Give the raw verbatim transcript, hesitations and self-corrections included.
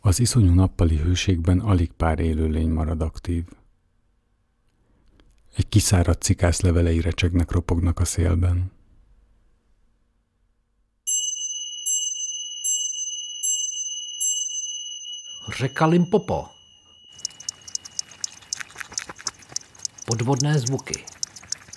Az iszonyú nappali hőségben alig pár élőlény marad aktív. Egy kiszáradt cikász levelei recsegnek, ropognak a szélben. Řeka Limpopo. Podvodné zvuky.